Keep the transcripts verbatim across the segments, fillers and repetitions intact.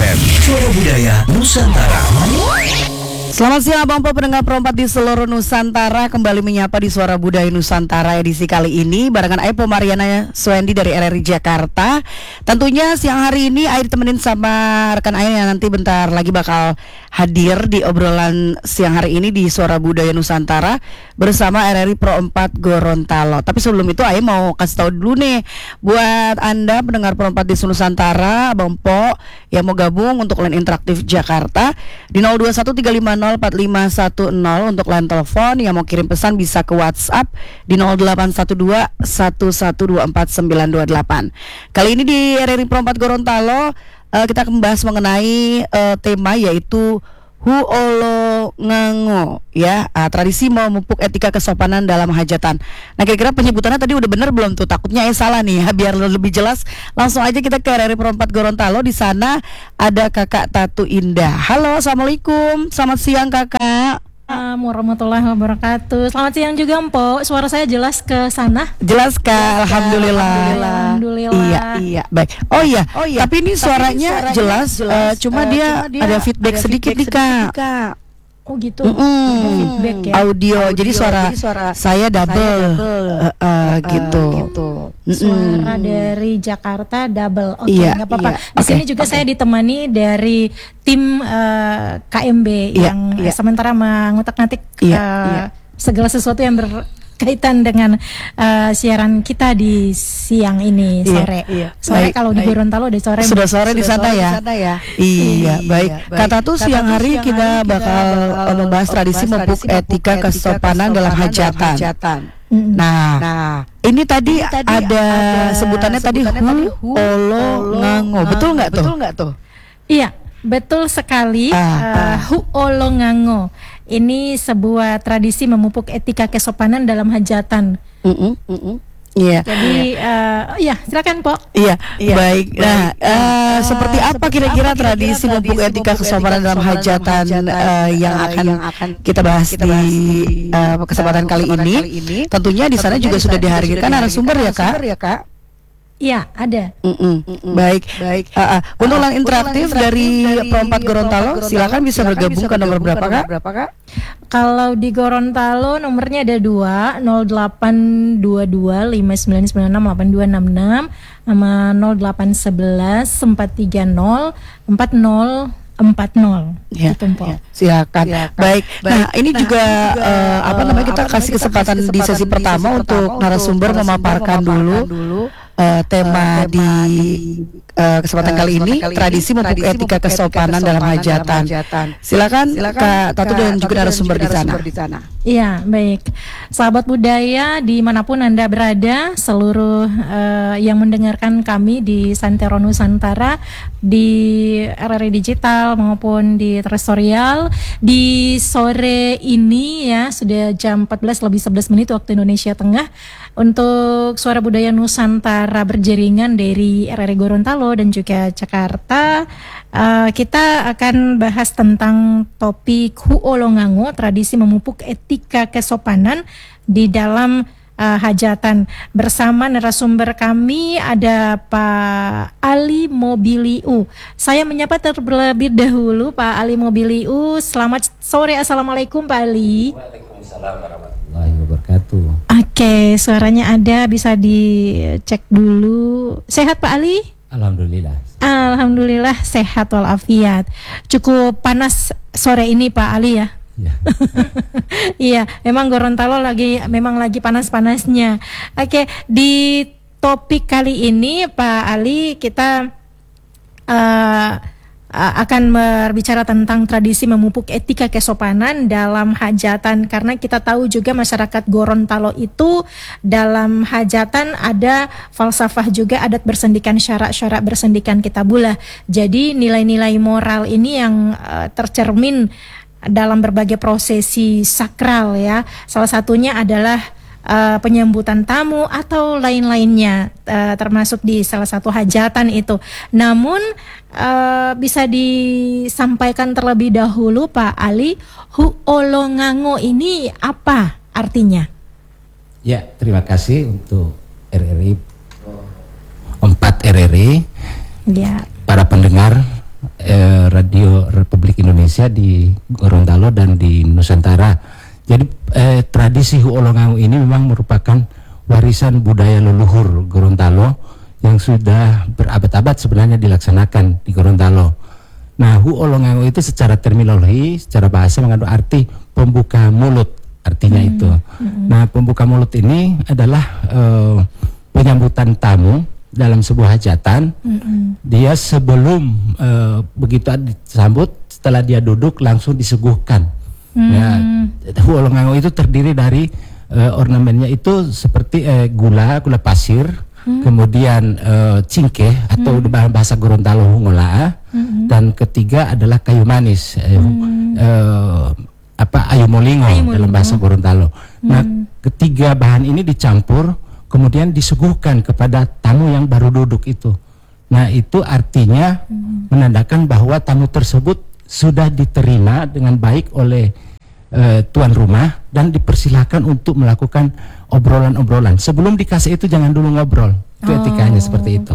M, Suara Budaya Nusantara. Selamat siang Abang Po, pendengar perempat di seluruh Nusantara. Kembali menyapa di Suara Budaya Nusantara edisi kali ini barengan Aipo Mariana Swendi dari R R I Jakarta. Tentunya siang hari ini Ai ditemenin sama rekan Ai yang nanti bentar lagi bakal hadir di obrolan siang hari ini di Suara Budaya Nusantara bersama R R I Pro empat Gorontalo. Tapi sebelum itu Ai mau kasih tahu dulu nih buat Anda pendengar perempat di seluruh Nusantara, Abang Po yang mau gabung untuk line interaktif Jakarta di nol dua satu tiga lima nol empat lima satu nol untuk line telepon. Yang mau kirim pesan bisa ke WhatsApp di nol delapan satu dua satu satu dua empat sembilan dua delapan. Kali ini di R R I Pro empat Gorontalo uh, kita akan membahas mengenai uh, tema yaitu Huolo Ngango, ya, uh, tradisi memupuk etika kesopanan dalam hajatan. Nah, kira-kira penyebutannya tadi udah bener belum tuh? Takutnya ya salah nih ya. Biar lebih jelas, langsung aja kita ke R R I Pro empat Gorontalo. Di sana ada Kakak Tatu Indah. Halo, assalamualaikum. Selamat siang Kakak. Assalamualaikum warahmatullahi wabarakatuh. Selamat siang juga Mpo. Suara saya jelas ke sana? Jelas Kak, alhamdulillah. Alhamdulillah. Alhamdulillah. Iya, iya, baik. Oh iya, oh, iya. Tapi ini suaranya, Tapi ini suaranya jelas, jelas uh, cuma, uh, dia cuma dia ada feedback ada sedikit nih Kak. Kak. Oh gitu. Mm-hmm. Feedback ya. Audio, Audio jadi, suara jadi suara saya double, saya double. Uh, uh, uh, gitu. gitu. Suara mm-hmm. dari Jakarta double. Oke, okay, iya, nggak apa-apa. Iya. Di Okay. sini juga okay. saya ditemani dari tim uh, K M B iya, yang iya. sementara mengutak-ngatik iya, uh, iya. segala sesuatu yang berkaitan dengan uh, siaran kita di siang ini sore. Iya, iya. Sore baik, kalau baik. Di Gorontalo udah sore. Sudah sore di sana ya. ya. Iya, baik. Kata tuh siang hari kita bakal membahas tradisi memupuk etika kesopanan dalam hajatan. Nah, nah, ini tadi, ini tadi ada, ada sebutannya, sebutannya tadi Huolo Ngango. Betul nggak tuh? Betul nggak tuh? Iya, betul sekali. Ah, uh, ah. Huolo Ngango. Ini sebuah tradisi memupuk etika kesopanan dalam hajatan. Mm-mm, mm-mm. Iya. Jadi, uh, ya silakan Pok. Iya, iya. Baik. Nah, uh, uh, seperti apa kira-kira tradisi memupuk etika kesopanan dalam hajatan uh, yang akan yang akan kita bahas kita bahas di uh, kesempatan, uh, kali, kesempatan ini. kali ini? Tentunya di sana juga sudah dihadirkan narasumber ya Kak. Ya Kak. Iya, ada. Mm-mm. Mm-mm. Baik, baik. Uh, uh, untuk line interaktif dari Pro empat Gorontalo, silakan bisa silakan bergabung bisa ke nomor berapa Kak? Berapa Kak? Kalau di Gorontalo nomornya ada dua, nol delapan dua dua lima sembilan sembilan enam delapan dua enam enam sama nol delapan sebelas empat tiga nol empat nol empat nol. Ya, gitu, ya, silakan. silakan. Baik. Nah, ini nah, juga, juga uh, apa namanya kita apa kasih kita kesempatan, kesempatan di sesi pertama di sesi untuk narasumber memaparkan dulu. dulu. Uh, tema, uh, tema di uh, kesempatan uh, kali ini kali tradisi memupuk etika kesopanan dalam hajatan. Silakan, Silakan Kak Tatu dan juga narasumber di sana. Iya, baik. Sahabat budaya dimanapun Anda berada, seluruh uh, yang mendengarkan kami di Santero Nusantara, di R R I Digital maupun di Teresorial, di sore ini ya sudah jam empat belas lebih sebelas menit waktu Indonesia Tengah. Untuk Suara Budaya Nusantara berjaringan dari R R I Gorontalo dan juga Jakarta, uh, kita akan bahas tentang topik Huolo Ngango, tradisi memupuk etika kesopanan di dalam uh, hajatan. Bersama narasumber kami ada Pak Ali Mobiliu. Saya menyapa terlebih dahulu Pak Ali Mobiliu. Selamat sore, assalamualaikum Pak Ali. Waalaikumsalam warahmatullahi wabarakatuh. Oke, suaranya ada, bisa dicek dulu. Sehat Pak Ali? Alhamdulillah. Alhamdulillah sehat walafiat. Cukup panas sore ini Pak Ali ya? Ya. Iya, memang Gorontalo lagi memang lagi panas-panasnya. Oke, di topik kali ini Pak Ali kita uh, akan berbicara tentang tradisi memupuk etika kesopanan dalam hajatan, karena kita tahu juga masyarakat Gorontalo itu dalam hajatan ada falsafah juga, adat bersendikan, syarak-syarak bersendikan kitabullah. Jadi nilai-nilai moral ini yang uh, tercermin dalam berbagai prosesi sakral ya. Salah satunya adalah Uh, penyambutan tamu atau lain-lainnya, uh, termasuk di salah satu hajatan itu. Namun uh, bisa disampaikan terlebih dahulu Pak Ali, Huolo Ngango ini apa artinya? Ya, terima kasih untuk R R I empat R R I, ya. para pendengar eh, Radio Republik Indonesia di Gorontalo dan di Nusantara. Jadi eh, tradisi Hu Olongawu ini memang merupakan warisan budaya leluhur Gorontalo yang sudah berabad-abad sebenarnya dilaksanakan di Gorontalo. Nah, Hu Olongawu itu secara terminologi, secara bahasa mengandung arti pembuka mulut, artinya hmm. itu. Hmm. Nah, pembuka mulut ini adalah eh, penyambutan tamu dalam sebuah hajatan. Hmm. Dia sebelum eh, begitu disambut, setelah dia duduk langsung disuguhkan. Hmm. Ya, Hu Olongawu itu terdiri dari uh, ornamennya itu seperti uh, gula, gula pasir, hmm. kemudian uh, cingkeh atau hmm. dalam bahasa Gorontalo hungolaa, hmm. dan ketiga adalah kayu manis, uh, hmm. uh, apa ayu molingo dalam bahasa Gorontalo. Hmm. Nah, ketiga bahan ini dicampur, kemudian disuguhkan kepada tamu yang baru duduk itu. Nah, itu artinya hmm. menandakan bahwa tamu tersebut sudah diterima dengan baik oleh uh, tuan rumah dan dipersilahkan untuk melakukan obrolan-obrolan. Sebelum dikasih itu jangan dulu ngobrol. Itu oh, etikanya seperti itu.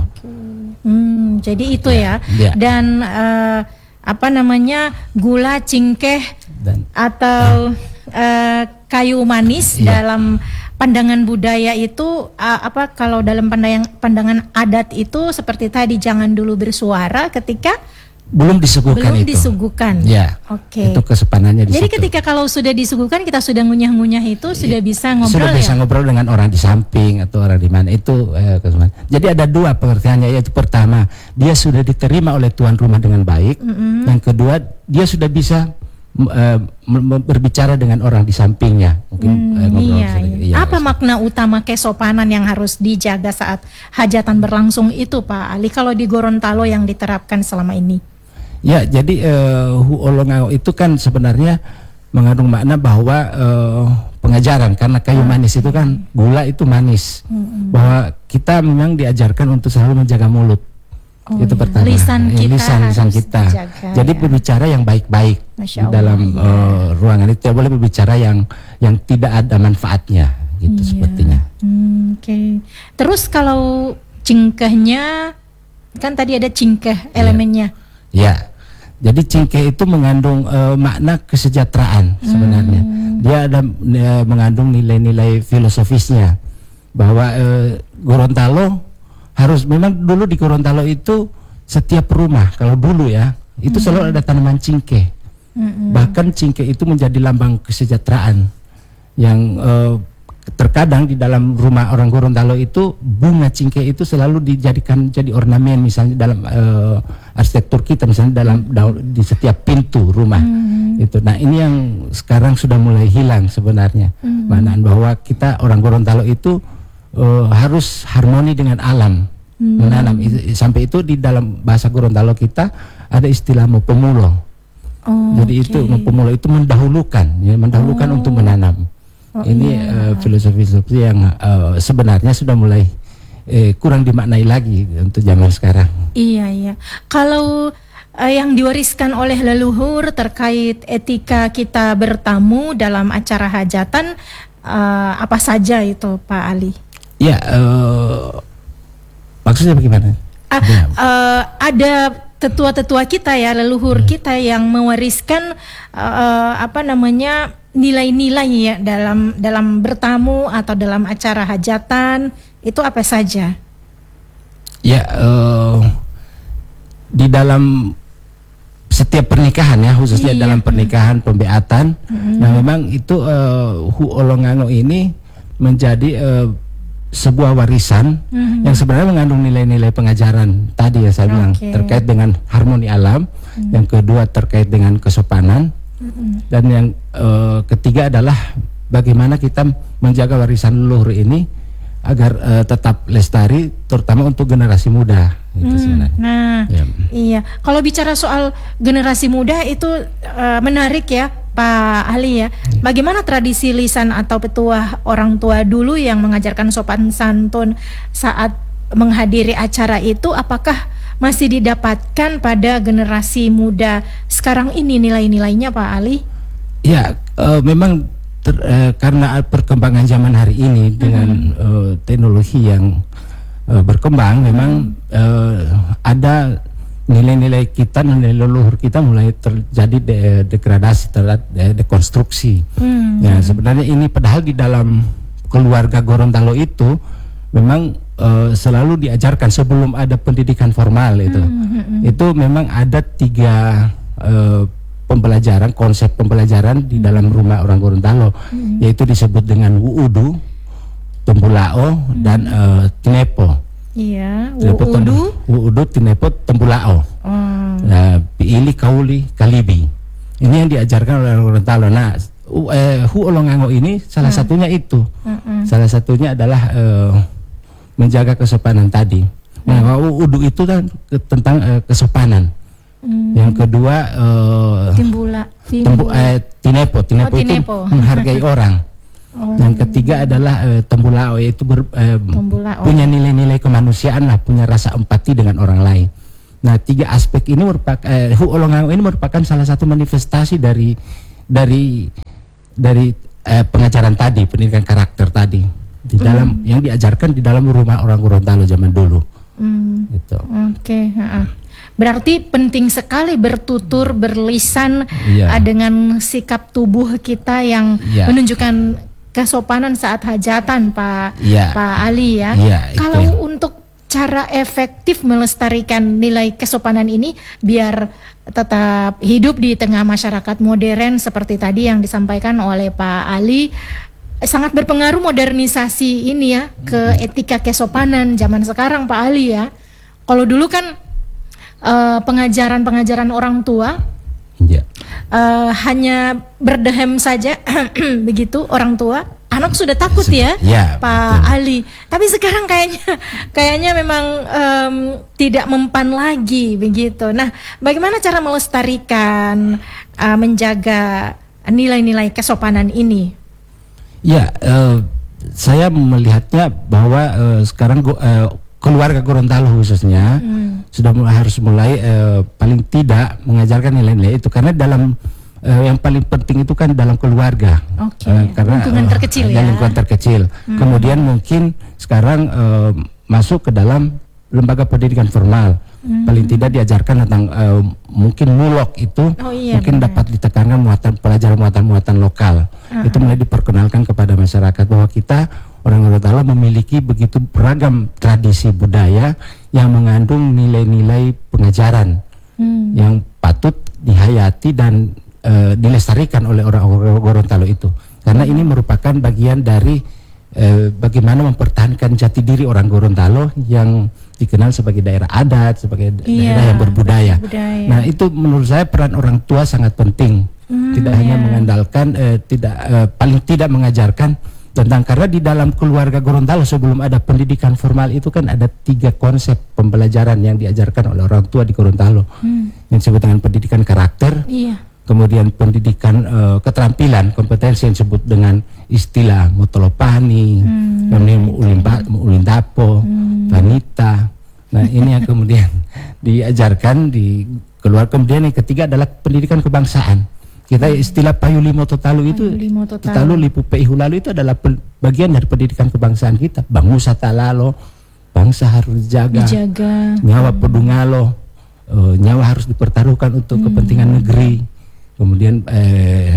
Hmm, jadi itu ya. ya. Dan uh, apa namanya gula, cingkeh dan, atau uh, uh, kayu manis ya. Dalam pandangan budaya itu uh, apa kalau dalam pandangan pandangan adat itu seperti tadi jangan dulu bersuara ketika belum disuguhkan belum itu. disuguhkan. Ya. Oke. Okay. Itu kesepanannya di Jadi situ. ketika kalau sudah disuguhkan kita sudah ngunyah-ngunyah itu sudah bisa ngobrol sudah ya. Sudah bisa ngobrol dengan orang di samping atau orang di mana itu eh, kesepanan. Jadi ada dua pengertiannya, yaitu pertama dia sudah diterima oleh tuan rumah dengan baik. Mm-hmm. Yang kedua dia sudah bisa uh, berbicara dengan orang di sampingnya. Mungkin hmm, eh, ngobrol iya, iya. Apa makna utama kesopanan yang harus dijaga saat hajatan berlangsung itu Pak Ali kalau di Gorontalo yang diterapkan selama ini? Ya, jadi uh, Hu Olongawu itu kan sebenarnya mengandung makna bahwa uh, pengajaran, karena kayu manis itu kan gula itu manis, mm-hmm. bahwa kita memang diajarkan untuk selalu menjaga mulut. Oh, itu iya. pertama. Lisan kita, ya, lisan, lisan kita. Dijaga, jadi ya. berbicara yang baik-baik di dalam ya. uh, ruangan itu, tidak boleh berbicara yang yang tidak ada manfaatnya, gitu iya. sepertinya. Hmm, Oke. Okay. Terus kalau cingkehnya, kan tadi ada cingkeh elemennya. Ya, jadi cingkeh itu mengandung uh, makna kesejahteraan sebenarnya. Hmm. Dia ada uh, mengandung nilai-nilai filosofisnya bahwa uh, Gorontalo harus, memang dulu di Gorontalo itu setiap rumah kalau dulu ya itu hmm. selalu ada tanaman cingkeh. Hmm. Bahkan cingkeh itu menjadi lambang kesejahteraan yang uh, terkadang di dalam rumah orang Gorontalo itu bunga cingkeh itu selalu dijadikan jadi ornamen, misalnya dalam uh, arsitektur kita, misalnya dalam di setiap pintu rumah. Hmm. Itu. Nah, ini yang sekarang sudah mulai hilang sebenarnya. Hmm. Maknaan bahwa kita orang Gorontalo itu uh, harus harmoni dengan alam. Hmm. Menanam sampai itu di dalam bahasa Gorontalo kita ada istilah mopemulo. Oh, jadi okay. itu mopemulo itu mendahulukan, ya, mendahulukan oh. untuk menanam. Oh, ini iya. uh, filosofi-filosofi yang uh, sebenarnya sudah mulai uh, kurang dimaknai lagi untuk zaman sekarang. Iya iya. Kalau uh, yang diwariskan oleh leluhur terkait etika kita bertamu dalam acara hajatan uh, apa saja itu Pak Ali? Ya, uh, maksudnya bagaimana? Uh, uh, ada tetua-tetua kita ya, leluhur hmm. kita yang mewariskan uh, apa namanya? nilai-nilai ya dalam dalam bertamu atau dalam acara hajatan itu apa saja? Ya, uh, di dalam setiap pernikahan ya, khususnya iya. dalam pernikahan pembeatan. Mm-hmm. Nah, memang itu uh, Hu Olongawu ini menjadi uh, sebuah warisan mm-hmm. yang sebenarnya mengandung nilai-nilai pengajaran tadi ya saya okay. bilang, terkait dengan harmoni alam, mm-hmm. yang kedua terkait dengan kesopanan. Mm-hmm. Dan yang uh, ketiga adalah bagaimana kita menjaga warisan leluhur ini agar uh, tetap lestari, terutama untuk generasi muda. Itu hmm, sebenarnya. Nah, ya. iya. Kalau bicara soal generasi muda itu uh, menarik ya, Pak Ali ya. Bagaimana tradisi lisan atau petuah orang tua dulu yang mengajarkan sopan santun saat menghadiri acara itu, apakah masih didapatkan pada generasi muda sekarang ini nilai-nilainya Pak Ali? Ya, uh, memang ter, uh, karena perkembangan zaman hari ini dengan mm-hmm. uh, teknologi yang uh, berkembang, memang mm-hmm. uh, ada nilai-nilai kita, nilai leluhur kita mulai terjadi de degradasi, terjadi de dekonstruksi. Hmm. Ya, sebenarnya ini padahal di dalam keluarga Gorontalo itu memang uh, selalu diajarkan sebelum ada pendidikan formal itu. Hmm. Itu memang ada tiga uh, pembelajaran, konsep pembelajaran di dalam rumah orang Gorontalo, hmm. yaitu disebut dengan wuudu, tembulao, hmm. dan uh, tinepo. Iya, wuudu, wuudu, tinepo, tembulao. Hmm. Nah, piili, kauli, kalibi. Ini yang diajarkan oleh orang Gorontalo. Nah, uh, eh, hu olongango ini salah hmm. satunya itu. Hmm. Salah satunya adalah uh, menjaga kesopanan tadi. Hmm. Nah, wuudu itu kan ke, tentang uh, kesopanan. Hmm. Yang kedua uh, timbula, tembu, eh, tinepo, tinepo, oh, tinepo itu menghargai orang. Oh. Yang ketiga adalah uh, tembulao, yaitu ber, uh, punya nilai-nilai kemanusiaan lah, punya rasa empati dengan orang lain. Nah, tiga aspek ini merupakan uh, hu olongango ini merupakan salah satu manifestasi dari dari dari uh, pengajaran tadi, pendidikan karakter tadi di dalam hmm. yang diajarkan di dalam rumah orang Gorontalo zaman dulu. Hmm. Gitu. Oke. Okay. Berarti penting sekali bertutur, berlisan yeah. uh, dengan sikap tubuh kita yang yeah. menunjukkan kesopanan saat hajatan, Pak yeah. Pak Ali ya. Yeah, Kalau itu. Untuk cara efektif melestarikan nilai kesopanan ini biar tetap hidup di tengah masyarakat modern seperti tadi yang disampaikan oleh Pak Ali, sangat berpengaruh modernisasi ini ya ke etika kesopanan zaman sekarang, Pak Ali ya. Kalau dulu kan uh, pengajaran-pengajaran orang tua yeah. uh, hanya berdehem saja begitu orang tua, anak sudah takut ya, yeah, Pak betul. Ali. Tapi sekarang kayaknya kayaknya memang um, tidak mempan lagi begitu. Nah, bagaimana cara melestarikan, uh, menjaga nilai-nilai kesopanan ini? Ya, uh, saya melihatnya bahwa uh, sekarang uh, keluarga Gorontalo khususnya hmm. sudah mulai, harus mulai uh, paling tidak mengajarkan nilai-nilai itu, karena dalam uh, yang paling penting itu kan dalam keluarga. Okay. Uh, karena lingkungan uh, terkecil ya. Lingkungan terkecil. Hmm. Kemudian mungkin sekarang uh, masuk ke dalam lembaga pendidikan formal. Hmm. Paling tidak diajarkan tentang uh, mungkin mulok itu oh, iya, mungkin benar. Dapat ditekankan muatan pelajaran muatan-muatan lokal. Uh-huh. Itu mulai diperkenalkan kepada masyarakat bahwa kita orang Gorontalo memiliki begitu beragam tradisi budaya yang mengandung nilai-nilai pengajaran hmm. yang patut dihayati dan uh, dilestarikan oleh orang-orang Gorontalo itu. Karena ini merupakan bagian dari uh, bagaimana mempertahankan jati diri orang Gorontalo yang dikenal sebagai daerah adat, sebagai iya, daerah yang berbudaya. Budaya. Nah, itu menurut saya peran orang tua sangat penting. Hmm, tidak iya. hanya mengandalkan, eh, tidak eh, paling tidak mengajarkan tentang, karena di dalam keluarga Gorontalo sebelum ada pendidikan formal itu kan ada tiga konsep pembelajaran yang diajarkan oleh orang tua di Gorontalo. Hmm. Yang disebut dengan pendidikan karakter. Iya. Kemudian pendidikan uh, keterampilan, kompetensi yang disebut dengan istilah motolopani, hmm, kemudian ulindapo, hmm. vanita. Nah, ini yang kemudian diajarkan di keluar. Kemudian yang ketiga adalah pendidikan kebangsaan. Kita istilah payulimo totalu itu, totalu lipu peihu lalu itu adalah bagian dari pendidikan kebangsaan kita. Bangusa talalo, bangsa harus dijaga, dijaga. Nyawa pedungalo, uh, nyawa harus dipertaruhkan untuk hmm. kepentingan negeri. Kemudian eh,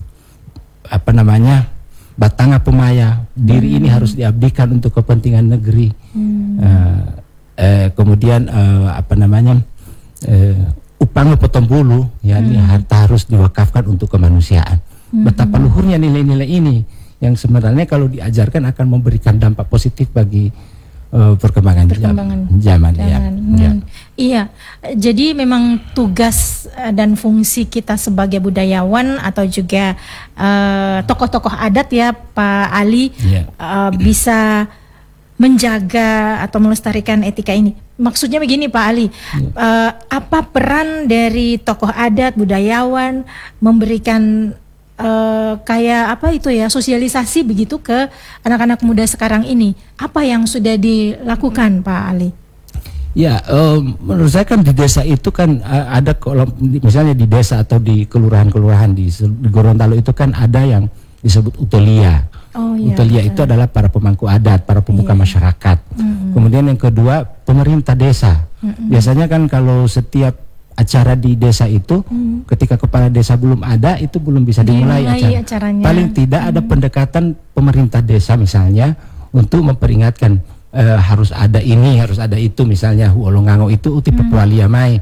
apa namanya batanga pemaya, diri hmm. ini harus diabdikan untuk kepentingan negeri. Hmm. Uh, eh, kemudian uh, apa namanya uh, upang potong ya, hmm. harta harus diwakafkan untuk kemanusiaan. Hmm. Betapa luhurnya nilai-nilai ini yang sebenarnya kalau diajarkan akan memberikan dampak positif bagi uh, perkembangan, perkembangan zaman. zaman ya. Hmm. ya. Iya, jadi memang tugas dan fungsi kita sebagai budayawan atau juga uh, tokoh-tokoh adat ya Pak Ali yeah. uh, bisa menjaga atau melestarikan etika ini. Maksudnya begini Pak Ali, yeah. uh, apa peran dari tokoh adat, budayawan memberikan uh, kayak apa itu ya, sosialisasi begitu ke anak-anak muda sekarang ini? Apa yang sudah dilakukan Pak Ali? Ya, um, menurut saya kan di desa itu kan uh, ada kalau misalnya di desa atau di kelurahan-kelurahan di, di Gorontalo itu kan ada yang disebut utolia. Oh, iya, Utulia betul. itu adalah para pemangku adat, para pemuka Iya. masyarakat. Mm-mm. Kemudian yang kedua pemerintah desa. Mm-mm. Biasanya kan kalau setiap acara di desa itu, Mm. ketika kepala desa belum ada, itu belum bisa dimulai, Dimulai acara. acaranya. Paling tidak ada pendekatan pemerintah desa misalnya untuk memperingatkan eh, harus ada ini, harus ada itu, misalnya Huolongango itu uti pepualia mai.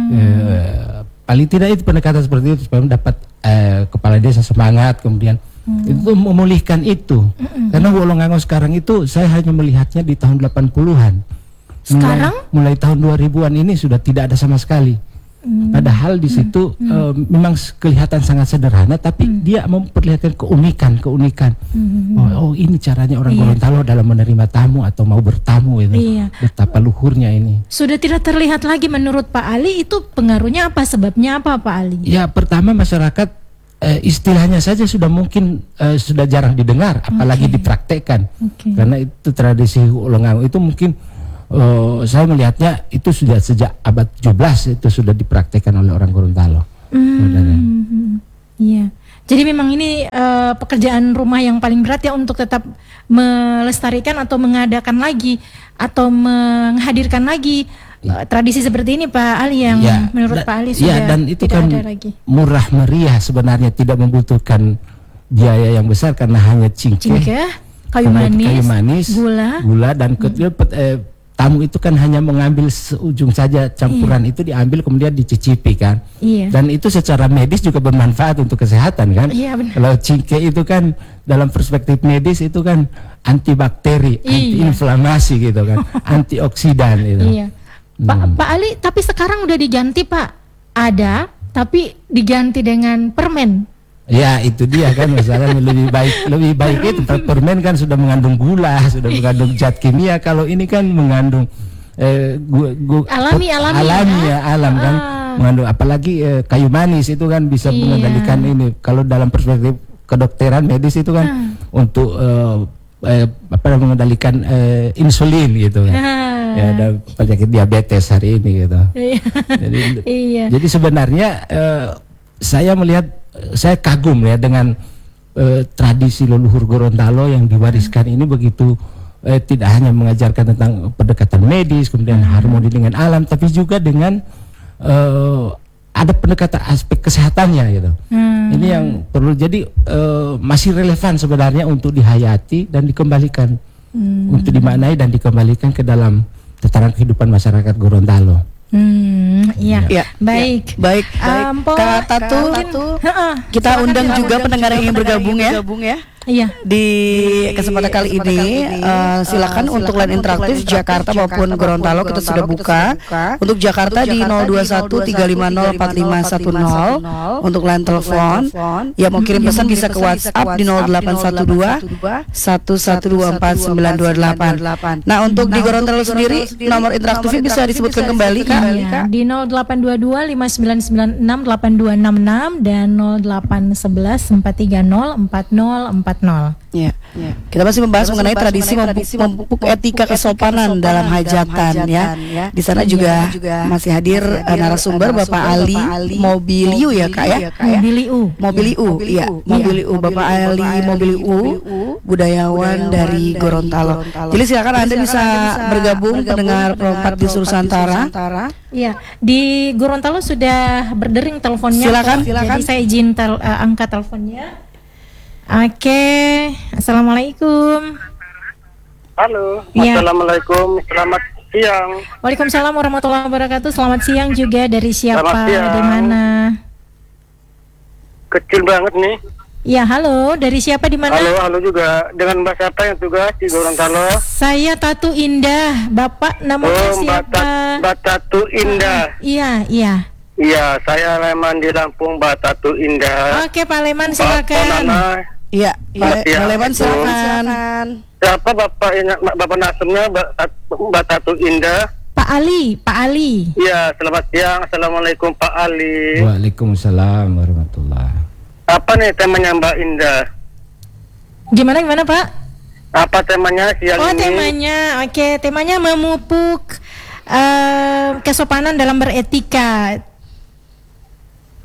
Eh, paling tidak itu pendekatan seperti itu supaya mendapat eh, kepala desa semangat, kemudian itu memulihkan itu. Karena Huolongango sekarang itu saya hanya melihatnya di tahun delapan puluhan. Sekarang? Mulai, mulai tahun dua ribuan ini sudah tidak ada sama sekali. Padahal di situ eh, memang s- kelihatan sangat sederhana, tapi dia memperlihatkan keunikan, keunikan. Oh, oh, ini caranya orang Iya. Gorontalo dalam menerima tamu atau mau bertamu itu. Iya. Betapa luhurnya ini. Sudah tidak terlihat lagi menurut Pak Ali, itu pengaruhnya apa, sebabnya apa Pak Ali? Ya, pertama masyarakat eh, istilahnya saja sudah mungkin eh, sudah jarang didengar, apalagi Oke. dipraktekkan. Oke. Karena itu tradisi Huolongango itu mungkin eh, saya melihatnya itu sudah sejak abad tujuh belas itu sudah dipraktekkan oleh orang Gorontalo. Saudara. Hmm, iya. Jadi memang ini eh, pekerjaan rumah yang paling berat ya untuk tetap melestarikan atau mengadakan lagi atau menghadirkan lagi eh, tradisi seperti ini Pak Ali yang Ya, menurut da- Pak Ali ya, sudah dan itu tidak kan ada lagi. murah meriah sebenarnya, tidak membutuhkan biaya yang besar karena hanya cingkeh, Cingkeh, kayu karena itu manis, kayu manis, gula. gula dan kedua pet- eh, tamu itu kan hanya mengambil seujung saja campuran itu diambil kemudian dicicipi kan. Iya. Dan itu secara medis juga bermanfaat untuk kesehatan kan. Iya, benar. Kalau cingkeh itu kan dalam perspektif medis itu kan antibakteri, Iya. antiinflamasi gitu kan, antioksidan itu. Iya. Pak Hmm. Pak Ali, tapi sekarang udah diganti Pak. Ada, tapi diganti dengan permen. Ya itu dia kan masalahnya, lebih baik lebih baik itu per- permen kan sudah mengandung gula, sudah mengandung zat kimia. Kalau ini kan mengandung eh, gu- gu- Alami, alami, alami ya. ya, alam kan Ah. mengandung, apalagi eh, kayu manis itu kan bisa Iya. mengendalikan ini. Kalau dalam perspektif kedokteran medis itu kan Ah. untuk eh, eh, apa mengendalikan eh, insulin gitu kan. Ah. Ya ada penyakit diabetes hari ini gitu. Iya. Jadi, Iya. jadi sebenarnya eh, saya melihat, eh, saya kagum ya dengan eh, tradisi leluhur Gorontalo yang diwariskan ini begitu, eh, tidak hanya mengajarkan tentang pendekatan medis, kemudian harmoni dengan alam, tapi juga dengan eh, ada pendekatan aspek kesehatannya gitu. Hmm. Ini yang perlu, jadi eh, masih relevan sebenarnya untuk dihayati dan dikembalikan, untuk dimaknai dan dikembalikan ke dalam tataran kehidupan masyarakat Gorontalo. Hmm, iya. Ya. Baik. Baik, Um, Po, Kak Tatu, mungkin- Heeh. kita Silakan, undang silakan. juga pendengar yang ingin bergabung ya. Iya. Di kesempatan kali ini, eh, silakan untuk line interaktif Jakarta maupun Gorontalo kita sudah buka. Untuk Jakarta di nol dua satu tiga lima nol empat lima satu nol. Untuk line telepon, ya mau kirim pesan bisa ke WhatsApp di nol delapan satu dua satu satu dua empat sembilan dua delapan. Nah, untuk di Gorontalo sendiri nomor interaktifnya bisa disebutkan kembali Kak. Iya, di nol delapan dua dua lima sembilan sembilan enam delapan dua enam enam dan nol delapan sebelas empat tiga nol empat nol empat nol. Ya. Kita masih membahas mengenai tradisi memupuk, memupuk etika kesopanan dalam hajatan ya. Di sana juga masih hadir eh, narasumber Bapak Ali Mobiliu ya Kak ya. Mobiliu. Mobiliu, iya, Mobiliu, Bapak Ali Mobiliu, budayawan dari Gorontalo. Jadi silakan Anda bisa bergabung pendengar Perempat di Nusantara. Iya, di Gorontalo sudah berdering teleponnya. Silakan, Pak. silakan. Jadi saya izin tel, eh, angkat teleponnya. Oke, assalamualaikum. Halo, Iya. assalamualaikum, selamat siang. Waalaikumsalam warahmatullahi wabarakatuh. Selamat siang juga, dari siapa, Selamat siang. di mana? Kecil banget nih. Ya, halo, dari siapa, di mana? Halo, halo juga. Dengan Mbak siapa yang tugas di Gorontalo? Saya Tatu Indah. Bapak namanya Oh, Mbak, siapa? Ta- Mbak Tatu Indah. Iya, iya. Iya, saya Leman di Lampung, Mbak Tatu Indah. Oke, Pak Leman, Pak silakan. Nana, Iya, Pak Iya, Leman betul. silakan. siapa Bapak ini- Bapak Nasumnya, Mbak, Tat- Mbak Tatu Indah? Pak Ali, Pak Ali. Iya, selamat siang. Assalamualaikum Pak Ali. Waalaikumsalam warahmatullahi. Apa nih temanya Mbak Indah? Gimana, gimana, Pak? Apa temanya siang Oh, ini? temanya, oke, temanya memupuk eh, kesopanan dalam beretika.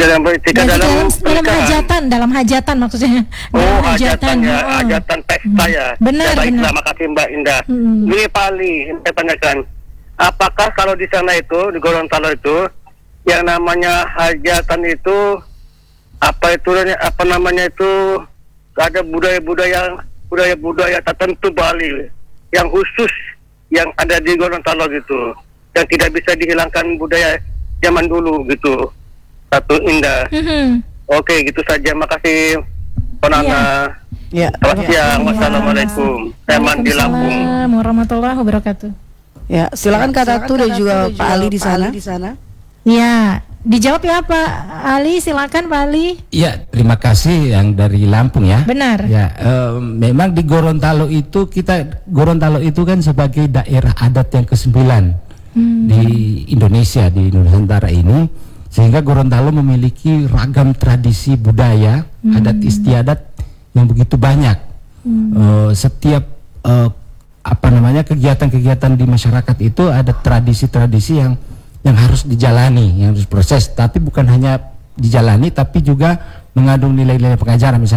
dalam beretika Berarti dalam dalam, dalam pernikahan. hajatan, dalam hajatan maksudnya. Oh, Dalam hajatan ya, oh. hajatan pesta ya. Benar, Ya, baiklah, benar. makasih Mbak Indah. Hmm. Ini Pak Ali, saya tanyakan, apakah kalau di sana itu, di Gorontalo itu, yang namanya hajatan itu, apa itu, apa namanya itu, ada budaya-budaya, budaya-budaya tertentu Pak Ali, yang khusus, yang ada di Gorontalo gitu, yang tidak bisa dihilangkan budaya zaman dulu gitu. Satu Indah. Mhm. Oke, gitu saja. Makasih, Ponana. Ya. Selamat siang. Wassalamualaikum. Saya Mandi Lampung. Waalaikumsalam warahmatullahi wabarakatuh. Ya, silakan Kak Datu dan juga Pak Ali di sana. Ya, dijawab ya Pak Ali, silakan Pak Ali. Ya, terima kasih yang dari Lampung ya. Benar. Ya, eh, memang di Gorontalo itu kita Gorontalo itu kan sebagai daerah adat yang kesembilan Hmm. di Indonesia, di Nusantara ini, sehingga Gorontalo memiliki ragam tradisi budaya, Hmm. adat istiadat yang begitu banyak. Eh, setiap eh, apa namanya kegiatan-kegiatan di masyarakat itu ada tradisi-tradisi yang yang harus dijalani, yang harus proses, tapi bukan hanya dijalani, tapi juga mengandung nilai-nilai pengajaran. Misalnya